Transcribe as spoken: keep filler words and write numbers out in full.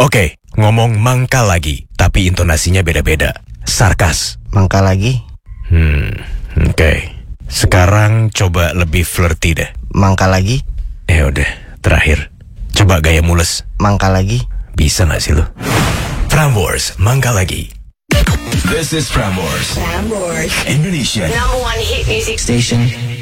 Oke, ngomong mangkal lagi, tapi intonasinya beda-beda. Sarkas. Mangkal lagi? Hmm, oke. Sekarang coba lebih flirty deh. Mangkal lagi? Ya udah, terakhir. Coba gaya mules. Mangkal lagi? Bisa gak sih lo? Prambors, mangkal lagi. This is Prambors, Prambors, Indonesia number one hit music station.